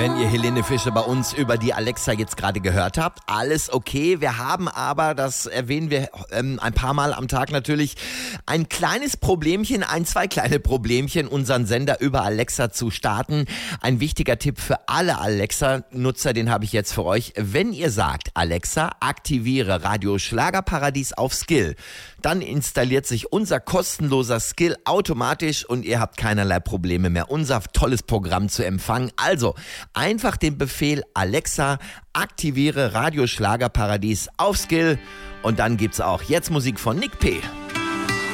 Wenn ihr Helene Fischer bei uns über die Alexa jetzt gerade gehört habt, alles okay. Wir haben aber, das erwähnen wir ein paar Mal am Tag natürlich, ein kleines Problemchen, zwei kleine Problemchen, unseren Sender über Alexa zu starten. Ein wichtiger Tipp für alle Alexa-Nutzer, den habe ich jetzt für euch. Wenn ihr sagt, Alexa, aktiviere Radio Schlagerparadies auf Skill, dann installiert sich unser kostenloser Skill automatisch und ihr habt keinerlei Probleme mehr, unser tolles Programm zu empfangen. Also einfach den Befehl Alexa, aktiviere Radio Schlagerparadies auf Skill und dann gibt's auch jetzt Musik von Nick P.